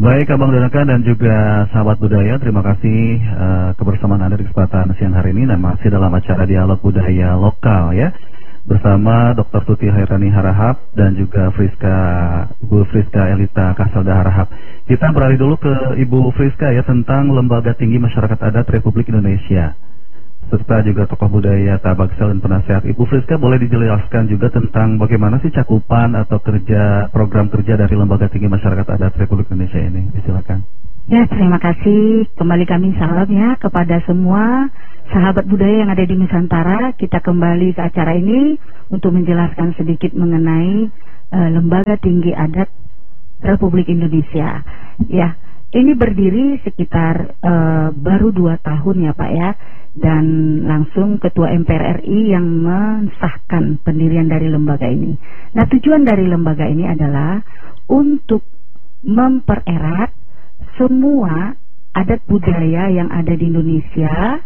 Baik Abang Donaka dan juga sahabat budaya, terima kasih kebersamaan Anda di kesempatan siang hari ini dan masih dalam acara Dialog Budaya Lokal ya. Bersama Dr. Tuti Hairani Harahap dan juga Ibu Friska Elita Kasalda Harahap. Kita beralih dulu ke Ibu Friska ya tentang Lembaga Tinggi Masyarakat Adat Republik Indonesia, serta juga tokoh budaya Tabaksel dan penasehat. Ibu Friska, boleh dijelaskan juga tentang bagaimana sih cakupan atau program kerja dari Lembaga Tinggi Masyarakat Adat Republik Indonesia ini? Silakan. Ya, terima kasih. Kembali kami salam ya kepada semua sahabat budaya yang ada di Nusantara. Kita kembali ke acara ini untuk menjelaskan sedikit mengenai Lembaga Tinggi Adat Republik Indonesia. Ya, ini berdiri sekitar baru 2 tahun ya Pak ya. Dan langsung Ketua MPR RI yang mensahkan pendirian dari lembaga ini. Nah, tujuan dari lembaga ini adalah untuk mempererat semua adat budaya yang ada di Indonesia,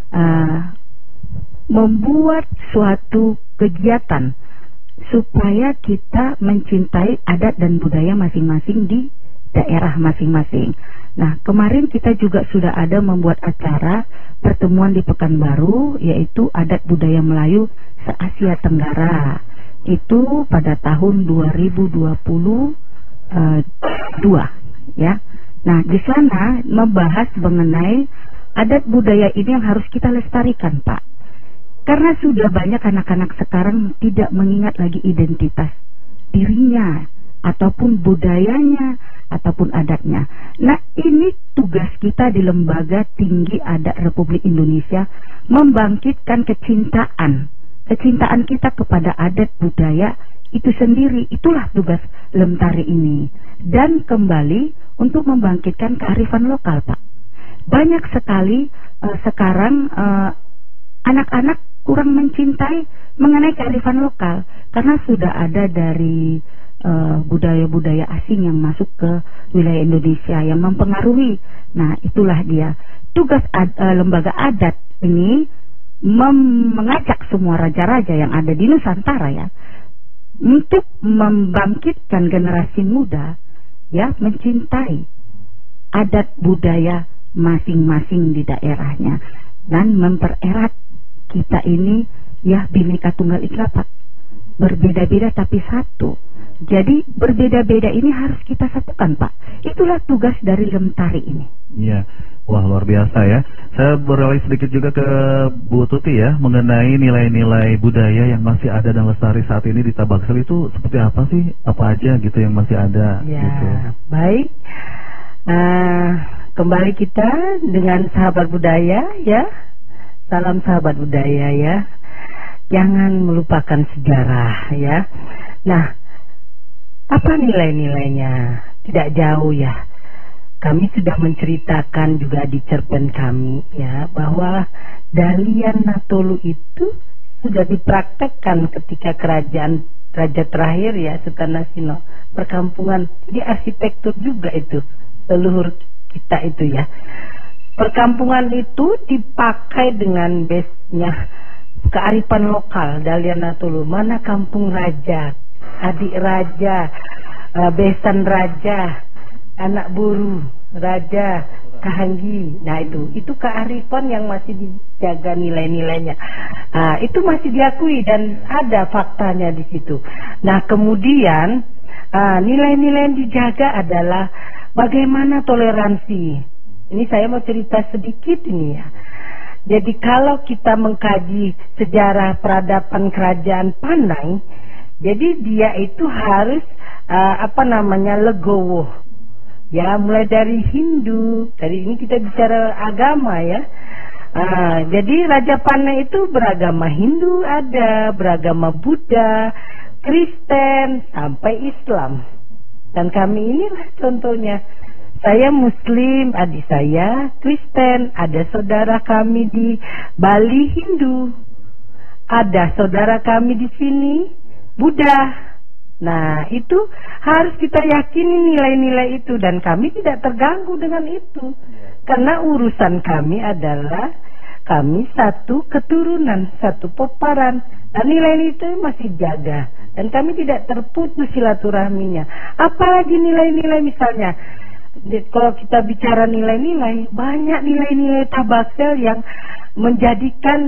membuat suatu kegiatan supaya kita mencintai adat dan budaya masing-masing di daerah masing-masing. Nah, kemarin kita juga sudah ada membuat acara pertemuan di Pekanbaru, yaitu Adat Budaya Melayu se-Asia Tenggara. Itu pada tahun 2022 ya. Nah, di sana membahas mengenai adat budaya ini yang harus kita lestarikan, Pak. Karena sudah banyak anak-anak sekarang tidak mengingat lagi identitas dirinya ataupun budayanya ataupun adatnya. Nah, ini tugas kita di Lembaga Tinggi Adat Republik Indonesia, membangkitkan kecintaan kita kepada adat budaya itu sendiri. Itulah tugas Lemtari ini. Dan kembali untuk membangkitkan kearifan lokal, Pak. Banyak sekali sekarang anak-anak kurang mencintai mengenai kearifan lokal karena sudah ada dari budaya-budaya asing yang masuk ke wilayah Indonesia yang mempengaruhi. Nah, itulah dia tugas lembaga adat ini, mengajak semua raja-raja yang ada di Nusantara ya untuk membangkitkan generasi muda ya mencintai adat budaya masing-masing di daerahnya dan mempererat kita ini ya Bhinneka Tunggal Ika, Pak. Berbeda-beda tapi satu. Jadi berbeda-beda ini harus kita satukan, Pak. Itulah tugas dari Lemtari ini. Iya, wah luar biasa ya. Saya beralih sedikit juga ke Bu Tuti ya, mengenai nilai-nilai budaya yang masih ada dan lestari saat ini di Tabaksel itu seperti apa sih? Apa aja gitu yang masih ada? Ya, gitu. Baik. Kembali kita dengan sahabat budaya ya. Salam sahabat budaya ya. Jangan melupakan sejarah ya. Nah, apa nilai-nilainya? Tidak jauh ya. Kami sudah menceritakan juga di cerpen kami ya bahwa Dalian Natolu itu sudah dipraktekkan ketika kerajaan raja terakhir ya Sultan Nasino, perkampungan. Jadi arsitektur juga itu leluhur kita itu ya. Perkampungan itu dipakai dengan base-nya kearifan lokal Dalian Natolu. Mana kampung raja, adik raja, besan raja, anak buru raja, kahanggi. Nah itu kearifan yang masih dijaga nilai-nilainya. Itu masih diakui dan ada faktanya di situ. Nah kemudian nilai-nilai yang dijaga adalah bagaimana toleransi. Ini saya mau cerita sedikit ini ya. Jadi kalau kita mengkaji sejarah peradaban kerajaan Panai, jadi dia itu harus legowo. Ya, mulai dari Hindu. Dari ini kita bicara agama ya. Jadi Raja Panai itu beragama Hindu ada, beragama Buddha, Kristen, sampai Islam. Dan kami inilah contohnya. Saya Muslim, adik saya Kristen, ada saudara kami di Bali Hindu, ada saudara kami di sini Buddha. Nah itu harus kita yakini nilai-nilai itu dan kami tidak terganggu dengan itu. Karena urusan kami adalah kami satu keturunan, satu peparan. Dan nilai itu masih jaga. Dan kami tidak terputus silaturahminya. Apalagi nilai-nilai misalnya Kalau kita bicara nilai-nilai, banyak nilai-nilai Tabaksel yang menjadikan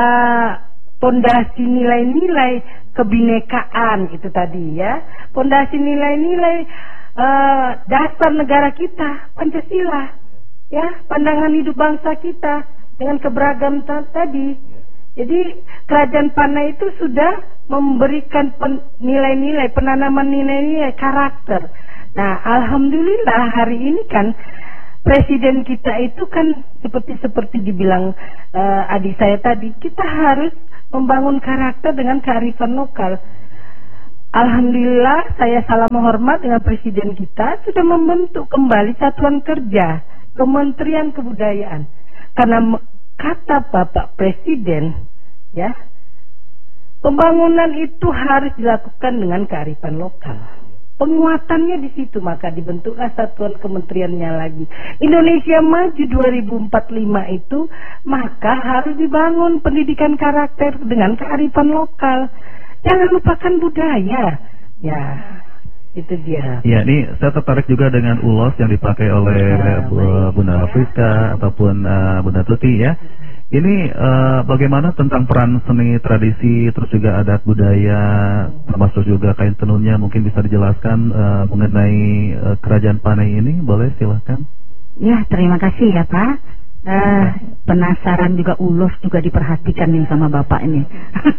pondasi nilai-nilai kebinekaan itu tadi ya. Pondasi nilai-nilai dasar negara kita, Pancasila. Ya, pandangan hidup bangsa kita dengan keberagaman tadi. Jadi Kerajaan Panai itu sudah memberikan nilai-nilai, penanaman nilai-nilai karakter. Nah, alhamdulillah hari ini kan presiden kita itu kan seperti dibilang adik saya tadi, kita harus membangun karakter dengan kearifan lokal. Alhamdulillah saya salam hormat dengan presiden kita sudah membentuk kembali satuan kerja Kementerian Kebudayaan. Karena kata Bapak Presiden, ya, pembangunan itu harus dilakukan dengan kearifan lokal. Penguatannya di situ, maka dibentuklah satuan kementeriannya lagi. Indonesia Maju 2045 itu maka harus dibangun pendidikan karakter dengan kearifan lokal. Jangan lupakan budaya. Ya, itu dia. Ya, ini saya tertarik juga dengan ulos yang dipakai oleh Bunda Friska ataupun Bunda Tuti ya. Ini bagaimana tentang peran seni tradisi, terus juga adat budaya, termasuk juga kain tenunnya, mungkin bisa dijelaskan mengenai Kerajaan Panai ini, boleh silahkan? Ya, terima kasih ya Pak. Penasaran juga ulos juga diperhatikan nih sama Bapak ini.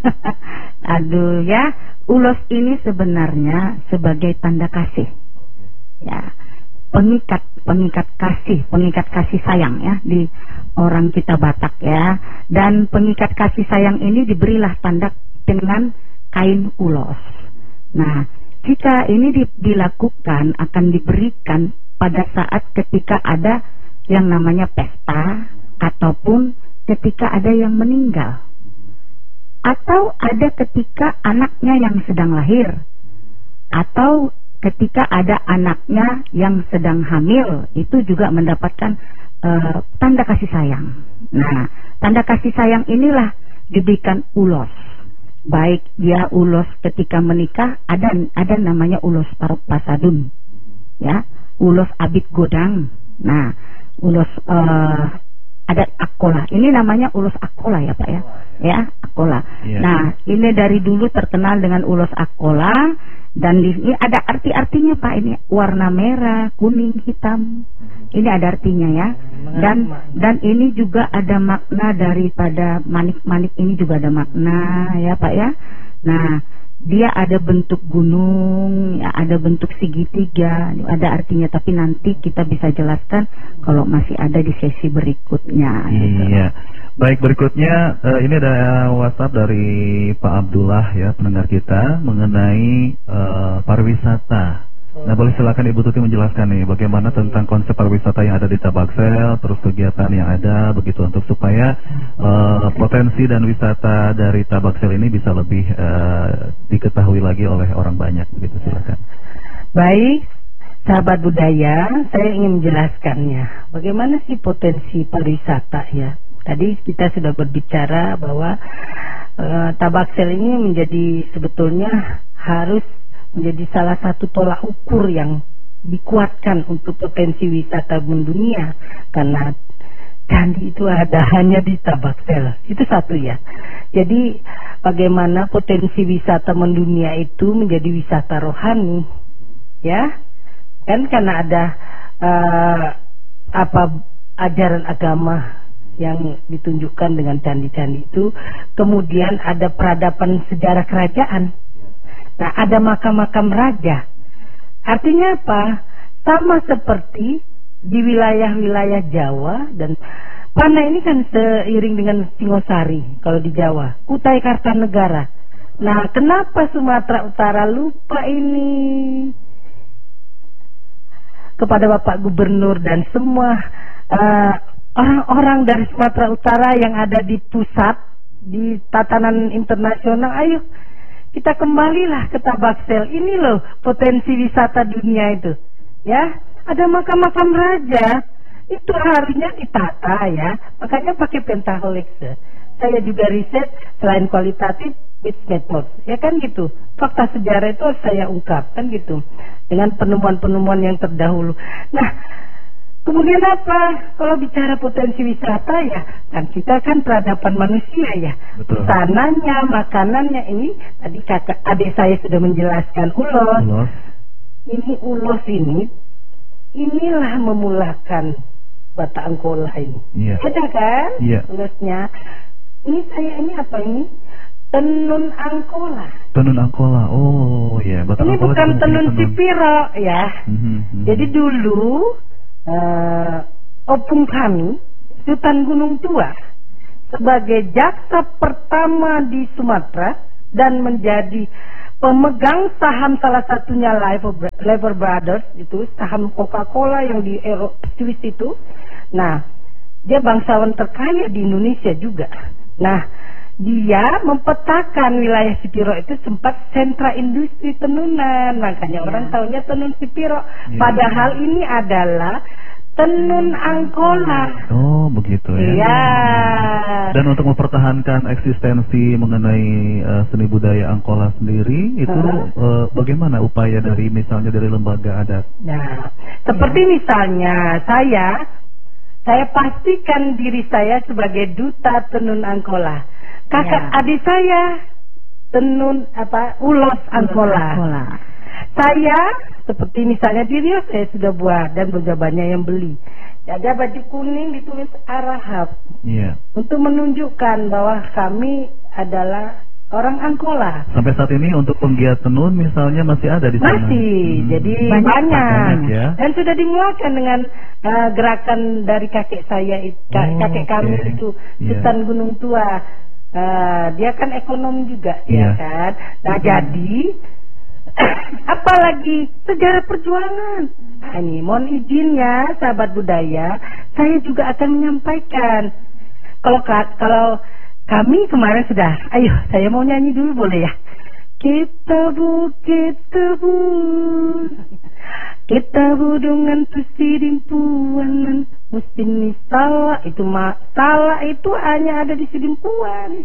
Aduh ya, ulos ini sebenarnya sebagai tanda kasih. Ya, pengikat kasih sayang ya di orang kita Batak ya. Dan pengikat kasih sayang ini diberilah tanda dengan kain ulos. Nah, jika ini dilakukan akan diberikan pada saat ketika ada yang namanya pesta ataupun ketika ada yang meninggal, atau ada ketika anaknya yang sedang lahir, atau ketika ada anaknya yang sedang hamil, itu juga mendapatkan tanda kasih sayang. Nah, tanda kasih sayang inilah diberikan ulos. Baik dia ulos ketika menikah, ada namanya ulos pasadun, ya, ulos abit godang. Nah, ulos ada akola. Ini namanya ulos akola ya Pak ya. Ya, akola. Yeah. Nah, ini dari dulu terkenal dengan ulos akola. Dan ini ada arti-artinya Pak, ini warna merah, kuning, hitam. Ini ada artinya ya. Dan ini juga ada makna daripada manik-manik, ini juga ada makna ya Pak ya. Nah, dia ada bentuk gunung, ya, ada bentuk segitiga, ada artinya, tapi nanti kita bisa jelaskan kalau masih ada di sesi berikutnya. Iya. Baik, berikutnya ini ada WhatsApp dari Pak Abdullah ya, pendengar kita mengenai pariwisata. Nah, boleh silakan Ibu Tuti menjelaskan nih bagaimana tentang konsep pariwisata yang ada di Tabaksel, terus kegiatan yang ada begitu untuk supaya potensi dan wisata dari Tabaksel ini bisa lebih diketahui lagi oleh orang banyak begitu, silakan. Baik, sahabat budaya, saya ingin menjelaskannya. Bagaimana sih potensi pariwisata ya? Tadi kita sudah berbicara bahwa Tabaksel ini menjadi sebetulnya harus menjadi salah satu tolak ukur yang dikuatkan untuk potensi wisata mendunia, karena candi itu ada hanya di Tabaksel. Itu satu ya. Jadi bagaimana potensi wisata mendunia itu menjadi wisata rohani, ya kan, karena ada ajaran agama yang ditunjukkan dengan candi-candi itu. Kemudian ada peradaban sejarah kerajaan. Nah, ada makam-makam raja. Artinya apa? Sama seperti di wilayah-wilayah Jawa, dan Panai ini kan seiring dengan Singosari kalau di Jawa, Kutai Kartanegara. Nah, kenapa Sumatera Utara lupa ini? Kepada Bapak Gubernur dan semua orang-orang dari Sumatera Utara yang ada di pusat, di tatanan internasional, ayo kita kembalilah ke Tabaksel. Ini loh potensi wisata dunia itu. Ya, ada makam-makam raja, itu harusnya ditata ya. Makanya pakai pentahelix. Saya juga riset, selain kualitatif, its methods, ya kan gitu. Fakta sejarah itu harus saya ungkapkan gitu dengan penemuan-penemuan yang terdahulu. Nah, kemudian apa? Kalau bicara potensi wisata ya, kan kita kan peradaban manusia ya. Betul. Sananya, makanannya ini tadi kakak adik saya sudah menjelaskan ulos. Ulos. Ini ulos inilah memulakan Batak Angkola ini. Iya. Ada kan? Iya. Ulosnya. Ini apa ini? Tenun Angkola. Tenun Angkola. Oh, ya. Batak Ini Angkola bukan itu tenun tenun. Sipiro ya. Jadi dulu opung kami Sultan Gunung Tua sebagai jaksa pertama di Sumatera dan menjadi pemegang saham salah satunya Lever Brothers itu saham Coca-Cola yang di Swiss itu. Nah, dia bangsawan terkaya di Indonesia juga. Nah, dia mempetakan wilayah Sipiro itu sempat sentra industri tenunan, makanya orang tahunya tenun Sipiro. Padahal ini adalah tenun Angkola. Oh, begitu ya. Iya. Dan untuk mempertahankan eksistensi mengenai seni budaya Angkola sendiri, itu bagaimana upaya dari misalnya dari lembaga adat? Nah, seperti misalnya saya pastikan diri saya sebagai duta tenun Angkola. Kakak adik saya tenun ulos Angkola. Saya seperti misalnya di Rio saya sudah buat dan sudah banyak yang beli. Ada baju kuning ditulis Arahap. Iya. Untuk menunjukkan bahwa kami adalah orang Angkola. Sampai saat ini untuk penggiat tenun misalnya masih ada di sana. Masih, jadi banyak ya. dan sudah dimulakan dengan gerakan dari kakek saya, kakek kami itu Sultan Gunung Tua. Dia kan ekonom juga, ya kan. Nah, jadi apalagi sejarah perjuangan. Nah, ini mohon izinnya, sahabat budaya, saya juga akan menyampaikan. Kalau kami kemarin sudah, ayo saya mau nyanyi dulu boleh ya? Kita dengan tusirin puanan mesti nih salah itu salah itu hanya ada di sidimpuan.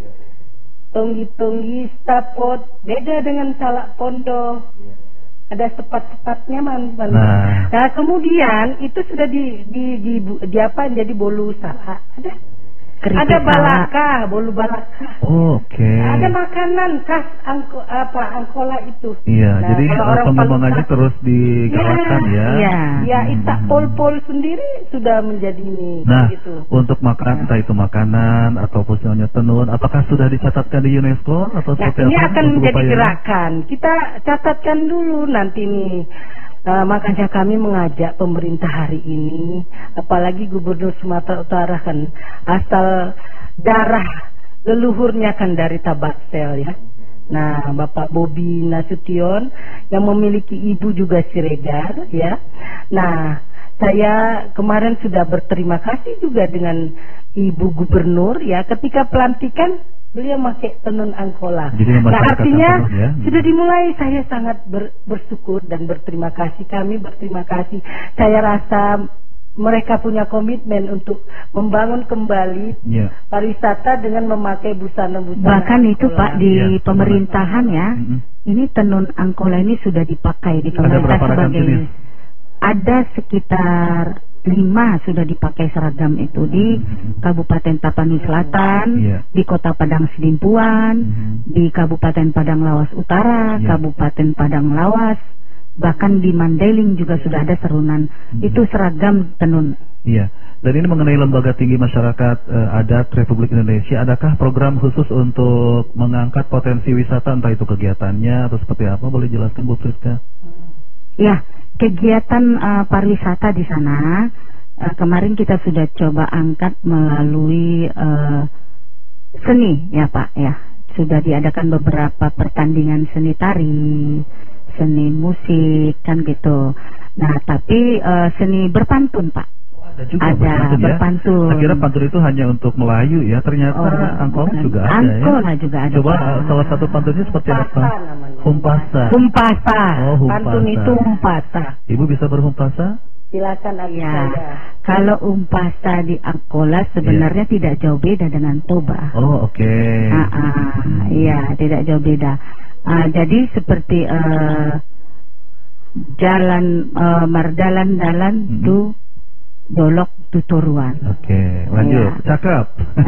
Tonggi sapot beda dengan salah pondok. Ada sepat-sepatnya Nah, kemudian itu sudah di apa jadi bolu salah. Ada balaka, bolu balaka. Oke. Ada makanan khas Angkola itu. Iya, nah, jadi pengembangannya terus digerakkan ya. Iya, ya Itak Pol sendiri sudah menjadi ini. Nah, gitu. untuk makan, entah itu makanan atau misalnya tenun, apakah sudah dicatatkan di UNESCO atau seperti ini apa? akan menjadi gerakan. Kita catatkan dulu nanti nih. Makanya kami mengajak pemerintah hari ini, apalagi Gubernur Sumatera Utara kan asal darah leluhurnya kan dari Tabaksel ya. Nah, Bapak Bobi Nasution yang memiliki ibu juga Siregar ya. Nah, saya kemarin sudah berterima kasih juga dengan Ibu Gubernur ya ketika pelantikan beliau pakai tenun Angkola. Nah, artinya sudah dimulai. Saya sangat bersyukur dan berterima kasih. Kami berterima kasih. Saya rasa mereka punya komitmen untuk membangun kembali pariwisata dengan memakai busana-busana. Bahkan Angkola. itu Pak di pemerintahan ya, ini tenun Angkola ini sudah dipakai di pemerintah sebagai. Ada sekitar 5 sudah dipakai seragam itu di Kabupaten Tapanuli Selatan, di Kota Padang Sidimpuan, di Kabupaten Padang Lawas Utara, Kabupaten Padang Lawas, bahkan di Mandailing juga sudah ada serunan. Itu seragam tenun. Iya. Dan ini mengenai Lembaga Tinggi Masyarakat Adat Republik Indonesia, adakah program khusus untuk mengangkat potensi wisata, entah itu kegiatannya atau seperti apa? Boleh jelaskan Bu Friska? Ya, kegiatan pariwisata di sana kemarin kita sudah coba angkat melalui seni ya Pak ya. Sudah diadakan beberapa pertandingan seni tari, seni musik kan gitu. Nah, tapi seni berpantun Pak. Ada berpantun. Saya kira pantun itu hanya untuk Melayu ya. Ternyata Angkola juga ada Angkola juga ada. Coba salah satu pantunnya seperti apa? Humpasa. Humpasa. Oh, humpasa. Pantun itu humpasa. Ibu bisa berhumpasa? Silakan Abi Ya, saya. kalau umpasa di Angkola sebenarnya tidak jauh beda dengan Toba. Oh, oke. Iya, tidak jauh beda. Jadi seperti jalan Mardalan tu Dolok Tutoruan. Oke, lanjut. Ya. Cakep.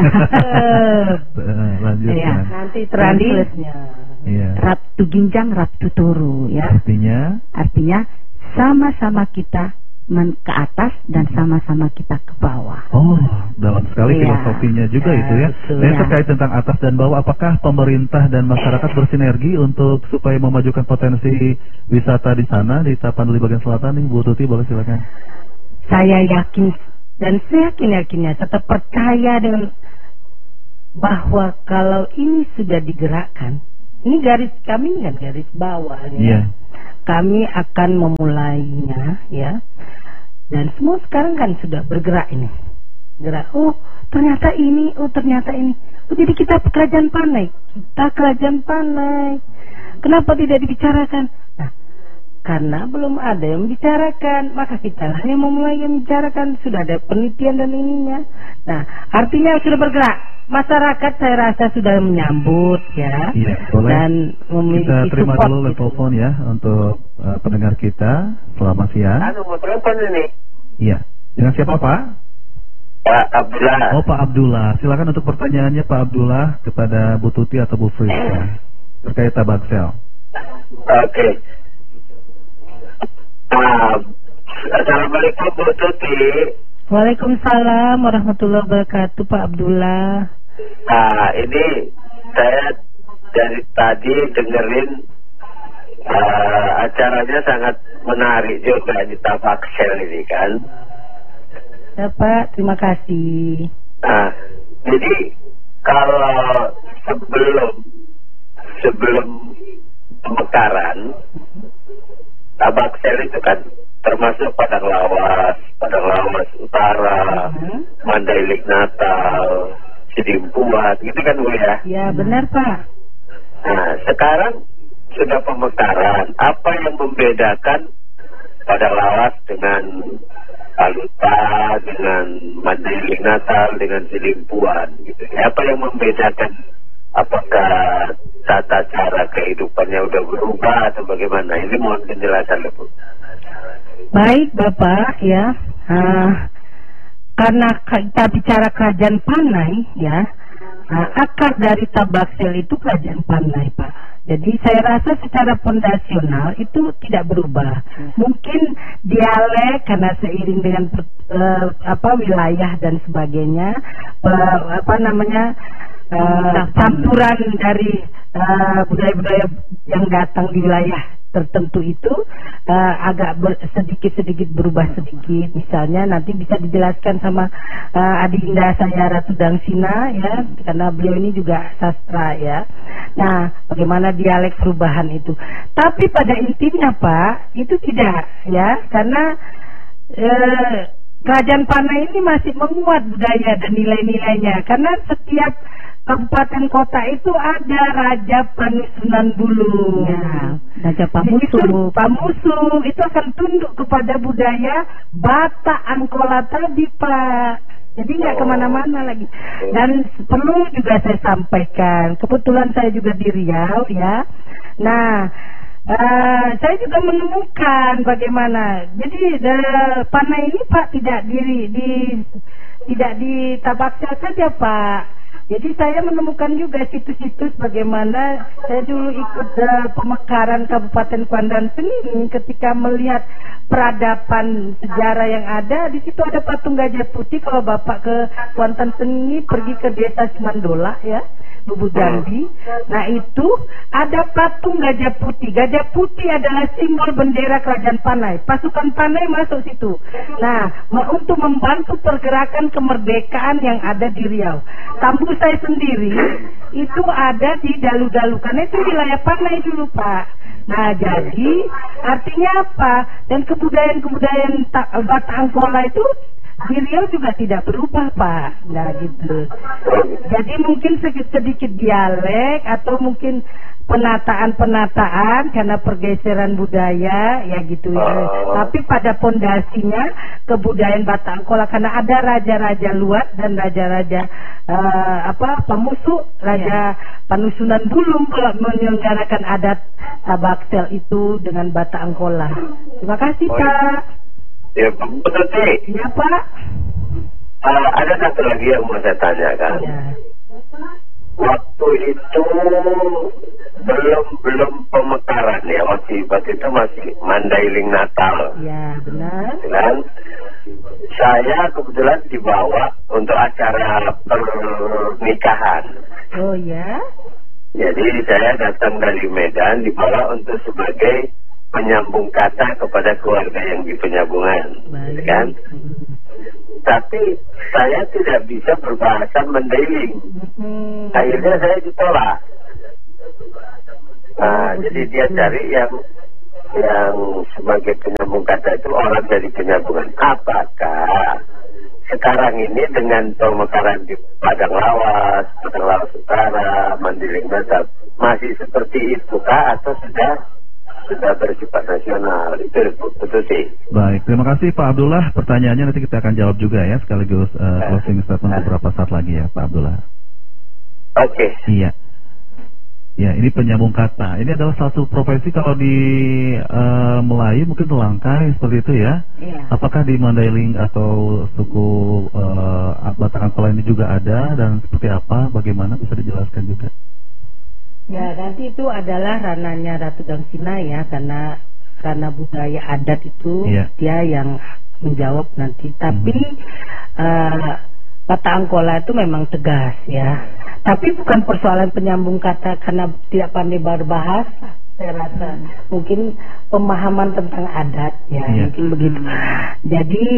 Lanjut. Iya. Kan? Nanti translate-nya. Iya. Rap tu ginjang, rap tu toru, ya. Artinya sama-sama kita ke atas dan sama-sama kita ke bawah. Oh, dalam sekali Iya. filosofinya juga itu ya. Betul. Dan Ya. terkait tentang atas dan bawah, apakah pemerintah dan masyarakat bersinergi untuk supaya memajukan potensi wisata di sana di Tapanuli bagian selatan nih, Bu Tuti, boleh silakan. Saya yakin dan saya yakin-yakinnya tetap percaya dengan bahwa kalau ini sudah digerakkan, ini garis kami kan garis bawah nih. Iya. Kami akan memulainya ya. Dan semua sekarang kan sudah bergerak ini. Gerak. Oh, ternyata ini, oh ternyata ini. Oh, jadi kita kerajaan Panai. Kita kerajaan Panai. Kenapa tidak dibicarakan? Nah, karena belum ada yang membicarakan, maka kita lah yang memulai yang membicarakan. Sudah ada penelitian dan ininya. Nah, artinya sudah bergerak. Masyarakat saya rasa sudah menyambut ya. Iya, boleh. Dan memiliki Kita terima support dulu gitu. telepon ya untuk pendengar kita. Selamat siang. Mau telepon ini. Iya. Dengan siapa, Pak? Pak Abdullah. Oh, Pak Abdullah. Silakan untuk pertanyaannya Pak Abdullah kepada Bu Tuti atau Bu Friska terkait Tabaksel. Oke. Assalamualaikum Bu Tuti. Waalaikumsalam warahmatullahi wabarakatuh Pak Abdullah. Ini saya dari tadi dengerin acaranya sangat menarik juga di Tabaksel ini kan. Ya Pak, terima kasih. Nah, jadi kalau sebelum pemekaran, Tabaksel itu kan termasuk Padang Lawas Utara, Mandailing Natal, Sidimpuan, gitu kan Bu ya? Ya benar Pak. Nah, sekarang sudah pemekaran, apa yang membedakan Padang Lawas dengan Paluta, dengan Mandailing Natal, dengan Sidimpuan, gitu? Apa yang membedakan? Apakah tata cara kehidupannya udah berubah atau bagaimana? Ini mohon penjelasan Bu. Baik Bapak ya. Karena kita bicara kerajaan Panai ya, akar dari Tabaksel itu kerajaan Panai Pak. Jadi saya rasa secara fondasional itu tidak berubah. Mungkin dialek karena seiring dengan wilayah dan sebagainya, campuran dari budaya-budaya yang datang di wilayah tertentu itu agak sedikit berubah sedikit. Misalnya nanti bisa dijelaskan sama Adinda saya Ratu Dangsina ya, karena beliau ini juga sastra ya. Nah, bagaimana dialek perubahan itu. Tapi pada intinya Pak, itu tidak ya, karena Kerajaan Panai ini masih menguat budaya dan nilai-nilainya, karena setiap kabupaten kota itu ada Raja Panusunan Bulung. Ya, Raja Pamusu. Itu, Pamusu itu akan tunduk kepada budaya Batak Angkola tadi Pak. Jadi nggak kemana-mana lagi. Dan perlu juga saya sampaikan, kebetulan saya juga di Riau ya. Nah, saya juga menemukan bagaimana. Jadi Panai ini Pak tidak di Tabaksel saja Pak. Jadi saya menemukan juga situs-situs bagaimana saya dulu ikut pemekaran Kabupaten Kuantan Sengingi ketika melihat peradaban sejarah yang ada. Di situ ada patung Gajah Putih. Kalau Bapak ke Kuantan Sengingi pergi ke desa Simandola ya, Lubuk Jambi. Nah itu ada patung Gajah Putih. Gajah Putih adalah simbol bendera Kerajaan Panai. Pasukan Panai masuk situ. Nah, untuk membantu pergerakan kemerdekaan yang ada di Riau. Kampung saya sendiri itu ada di Dalu-Dalu, karena itu wilayah Panai dulu Pak. Nah jadi artinya apa? Dan kebudayaan Batak Angkola itu di Riau juga tidak berubah Pak, nggak gitu. Jadi mungkin sedikit dialek atau mungkin penataan karena pergeseran budaya ya gitu ya. Tapi pada pondasinya kebudayaan Batak Angkola, karena ada raja-raja luar dan raja-raja pemusuh, raja Panusunan Bulung kalau menyelenggarakan adat Tabaksel itu dengan Batak Angkola. Terima kasih Pak. Ya betul sih. Iya Pak. Ada satu lagi yang mau saya tanyakan. Ya. Waktu itu belum pemekaran ya, waktu itu masih Mandailing Natal. Ya benar. Dan saya kebetulan dibawa untuk acara pernikahan. Oh ya. Jadi saya datang dari Medan dibawa untuk sebagai penyambung kata kepada keluarga yang di penyambungan, kan? Tapi saya tidak bisa berbahasa Mandailing. Akhirnya saya ditolak. Jadi dia cari yang sebagai penyambung kata itu orang dari penyambungan. Apakah sekarang ini dengan pemekaran di Padang Lawas Utara, Mandailing Natal masih seperti itu kah atau sudah bersifat nasional? Itu betul sih. Baik, terima kasih Pak Abdullah. Pertanyaannya nanti kita akan jawab juga ya, sekaligus closing statement beberapa saat lagi ya Pak Abdullah. Oke. Iya. Ya, ini penyambung kata. Ini adalah satu profesi kalau di Melayu mungkin Telangkai seperti itu ya. Iya. Apakah di Mandailing atau suku Batak Angkola ini juga ada dan seperti apa? Bagaimana bisa dijelaskan juga? Ya, nanti itu adalah rananya Ratu Dangsina ya, karena budaya adat itu dia yang menjawab nanti. Tapi Batak Angkola itu memang tegas ya. Tapi bukan persoalan penyambung kata karena tidak pandai berbahasa. Saya rasa mungkin pemahaman tentang adat ya, mungkin begitu. Jadi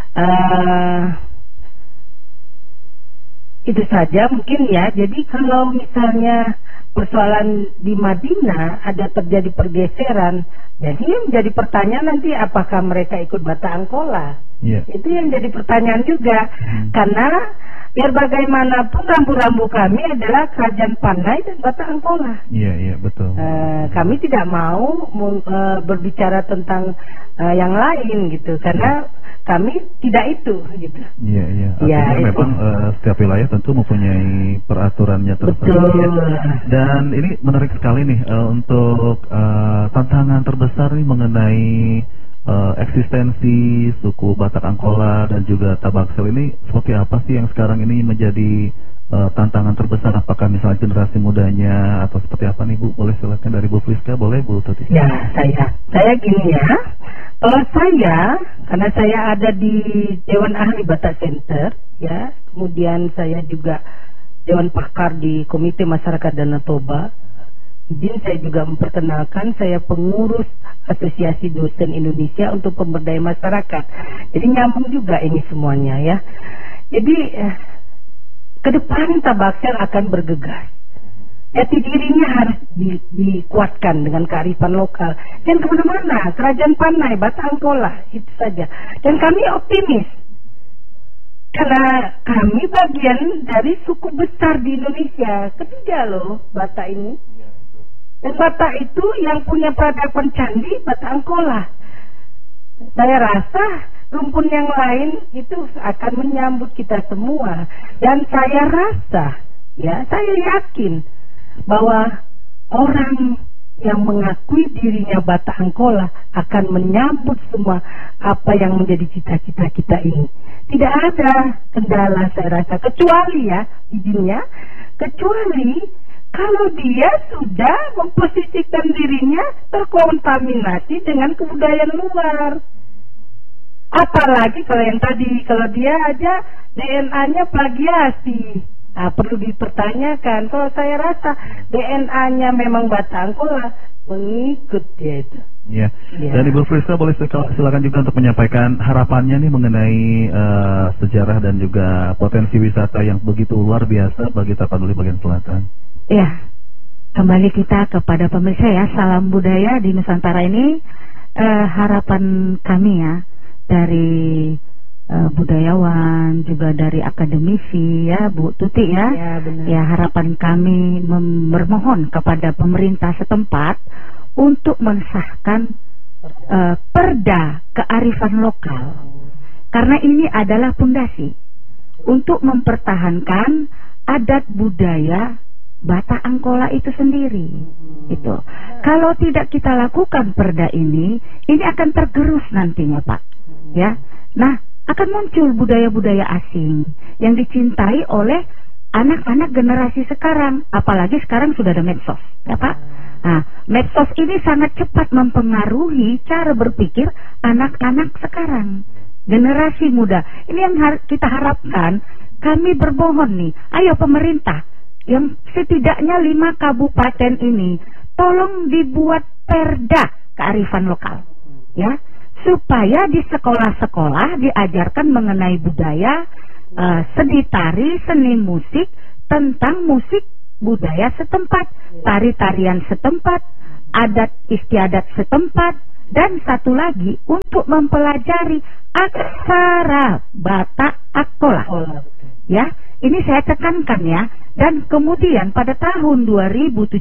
itu saja mungkin ya. Jadi kalau misalnya persoalan di Madinah ada terjadi pergeseran, jadi yang menjadi pertanyaan nanti apakah mereka ikut Batak Angkola? Itu yang jadi pertanyaan juga. Karena biar bagaimanapun rambu-rambu kami adalah Kerajaan Panai dan Batak Angkola. Iya, betul. Kami tidak mau berbicara tentang yang lain gitu, karena kami tidak itu gitu. Iya. Artinya memang setiap wilayah tentu mempunyai peraturannya tersendiri. Dan ini menarik sekali nih untuk tantangan terbesar nih mengenai eksistensi suku Batak Angkola dan juga Tabaksel ini seperti apa sih yang sekarang ini menjadi tantangan terbesar? Apakah misalnya generasi mudanya atau seperti apa nih Bu? Boleh silakan dari Bu Friska, boleh Bu Tuti? Ya, saya gini ya. Kalau saya, karena saya ada di Dewan Ahli Batak Center ya, kemudian saya juga Dewan Pakar di Komite Masyarakat Danau Toba. Izin saya juga memperkenalkan, saya pengurus Asosiasi Dosen Indonesia untuk Pemberdayaan Masyarakat. Jadi nyambung juga ini semuanya ya. Jadi ke depan Tabaksel akan bergegas. Jati dirinya harus dikuatkan dengan kearifan lokal. Dan kemana-mana, Kerajaan Panai, Batak Angkola, itu saja. Dan kami optimis. Karena kami bagian dari suku besar di Indonesia. Ketiga loh, Batak ini. Dan Batak itu yang punya peradaban candi, Batak Angkola. Saya rasa rumpun yang lain itu akan menyambut kita semua. Dan saya rasa, ya, saya yakin bahwa orang yang mengakui dirinya Batak Angkola akan menyambut semua apa yang menjadi cita-cita kita ini. Tidak ada kendala saya rasa, kecuali ya, izinnya, kecuali kalau dia sudah memposisikan dirinya terkontaminasi dengan kebudayaan luar. Apalagi kalau yang tadi, kalau dia aja DNA-nya plagiasi. Perlu dipertanyakan. Kalau saya rasa DNA-nya memang Batak Angkola, mengikut dia itu. Ya. Dan Ibu Friska boleh silakan juga untuk menyampaikan harapannya nih mengenai sejarah dan juga potensi wisata yang begitu luar biasa bagi Tapanuli bagian selatan. Ya, kembali kita kepada pemirsa ya, salam budaya di Nusantara ini. Harapan kami ya dari budayawan, juga dari akademisi ya Bu Tuti ya. Ya, benar. Ya, harapan kami bermohon kepada pemerintah setempat untuk mensahkan perda kearifan lokal. Karena ini adalah pondasi untuk mempertahankan adat budaya Batak Angkola itu sendiri. Itu. Kalau tidak kita lakukan perda ini akan tergerus nantinya, Pak. Ya. Nah, akan muncul budaya-budaya asing yang dicintai oleh anak-anak generasi sekarang, apalagi sekarang sudah ada medsos, ya Pak. Nah, medsos ini sangat cepat mempengaruhi cara berpikir anak-anak sekarang, generasi muda. Ini yang kita harapkan. Kami bermohon nih, ayo pemerintah yang setidaknya 5 kabupaten ini, tolong dibuat perda kearifan lokal, ya, supaya di sekolah-sekolah diajarkan mengenai budaya, seni tari, seni musik, tentang musik budaya setempat, tari-tarian setempat, adat istiadat setempat, dan satu lagi untuk mempelajari aksara Batak Angkola. Ya, ini saya tekankan ya. Dan kemudian pada tahun 2017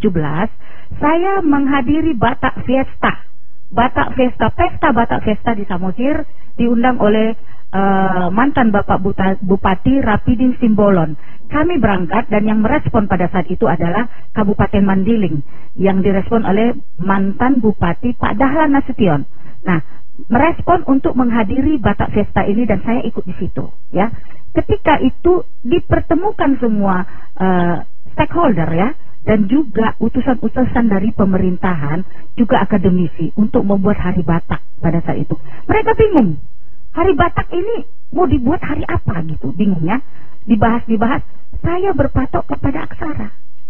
saya menghadiri Batak Fiesta. Batak Fiesta, pesta Batak Fiesta di Samosir, diundang oleh mantan Bapak Bupati Rapidin Simbolon. Kami berangkat dan yang merespon pada saat itu adalah Kabupaten Mandiling yang direspon oleh mantan Bupati Pak Dahlan Nasution. Nah, merespon untuk menghadiri Batak Fiesta ini dan saya ikut di situ, ya. Ketika itu dipertemukan semua stakeholder ya, dan juga utusan-utusan dari pemerintahan, juga akademisi untuk membuat Hari Batak pada saat itu. Mereka bingung, Hari Batak ini mau dibuat hari apa gitu, bingungnya. Dibahas, saya berpatok kepada aksara.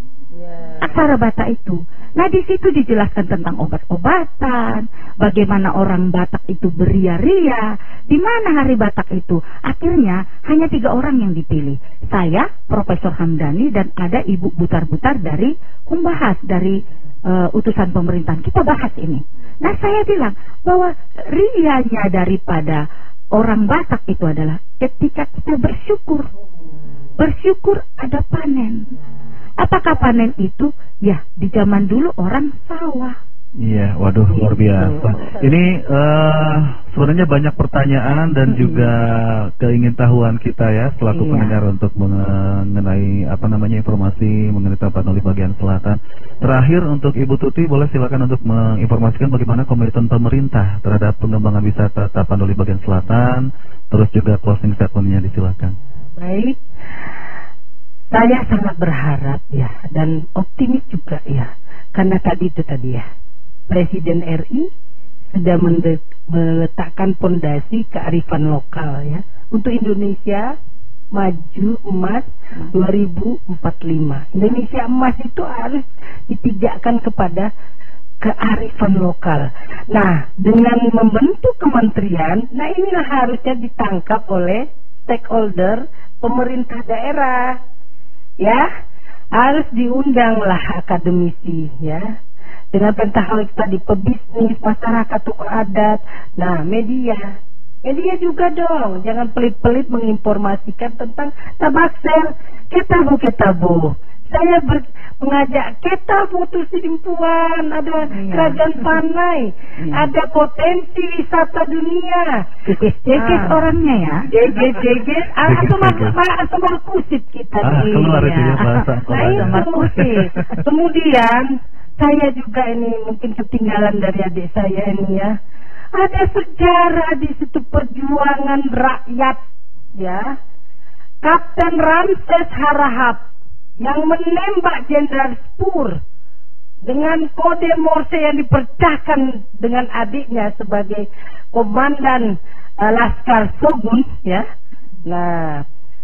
Aksara Batak itu. Nah, di situ dijelaskan tentang obat-obatan, bagaimana orang Batak itu beria-ria, di mana Hari Batak itu. Akhirnya hanya 3 orang yang dipilih. Saya, Profesor Hamdani, dan ada Ibu Butar-Butar dari Kumbahas, dari utusan pemerintahan. Kita bahas ini. Nah, saya bilang bahwa rianya daripada orang Batak itu adalah ketika kita bersyukur. Bersyukur ada panen. Apakah panen itu? Ya, di zaman dulu orang sawah. Iya, waduh, luar biasa. Ini sebenarnya banyak pertanyaan dan juga keingintahuan kita ya selaku pendengar untuk mengenai informasi mengenai Tapanuli bagian selatan. Terakhir untuk Ibu Tuti, boleh silakan untuk menginformasikan bagaimana komitmen pemerintah terhadap pengembangan wisata Tapanuli bagian selatan, terus juga closing statement-nya disilakan. Baik. Saya sangat berharap ya dan optimis juga ya, karena tadi ya Presiden RI sudah meletakkan fondasi kearifan lokal ya untuk Indonesia maju emas 2045. Indonesia emas itu harus dipijakkan kepada kearifan lokal. Nah, dengan membentuk kementerian, nah inilah harusnya ditangkap oleh stakeholder pemerintah daerah. Ya, harus diundanglah akademisi ya. Dengan pentaholik tadi, pebisnis, masyarakat, tokoh adat. Nah, media juga dong. Jangan pelit-pelit menginformasikan tentang tabaksel, ketabu. Saya mengajak kita foto sidimpuan, ada kerajaan Panai, ada potensi wisata dunia. Jekes orangnya ya. Jekes, atau markusit kita. Keluar itu ya bahasa. Markusit. Kemudian saya juga ini mungkin ketinggalan dari adik saya ini ya. Ada sejarah di situ perjuangan rakyat ya. Kapten Ramses Harahap yang menembak Jenderal Spur dengan kode Morse yang dipecahkan dengan adiknya sebagai komandan Laskar Shogun ya. Nah,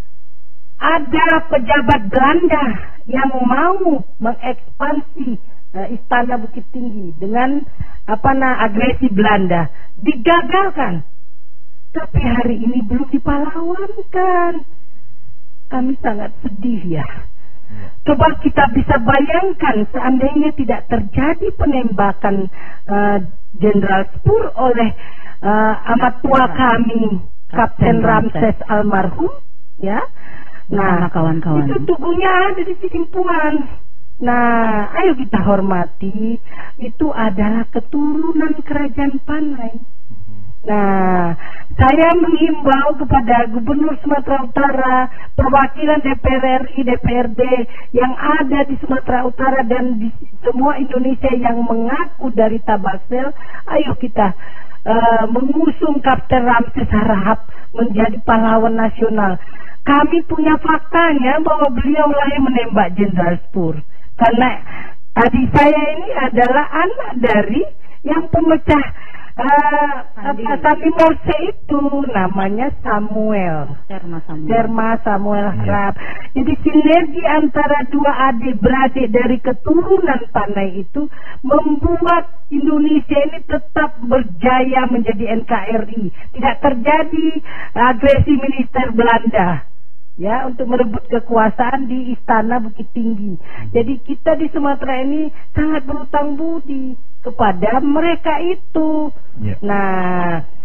ada pejabat Belanda yang mau mengekspansi istana Bukit Tinggi dengan agresi Belanda, digagalkan. Tapi hari ini belum dipahlawankan. Kami sangat sedih ya. Coba kita bisa bayangkan seandainya tidak terjadi penembakan Jenderal Spur oleh amat tua kami Kapten Ramses almarhum, ya. Nah, kawan-kawan. Itu tubuhnya ada di Sidimpuan. Nah, ayo kita hormati. Itu adalah keturunan Kerajaan Panai. Nah, saya menghimbau kepada Gubernur Sumatera Utara, perwakilan DPR RI, DPRD yang ada di Sumatera Utara dan di semua Indonesia yang mengaku dari Tabasel, ayo kita mengusung Kapten Ramses Harahap menjadi pahlawan nasional. Kami punya faktanya bahwa beliau lah yang menembak Jenderal Spur. Karena adik saya ini adalah anak dari yang pemecah Sandi Morse itu, namanya Samuel Derma Samuel Harahap. Jadi sinergi antara dua adik-beradik dari keturunan Panai itu membuat Indonesia ini tetap berjaya menjadi NKRI. Tidak terjadi agresi militer Belanda, ya, untuk merebut kekuasaan di Istana Bukit Tinggi. Jadi kita di Sumatera ini sangat berutang budi kepada mereka itu. Ya. Nah,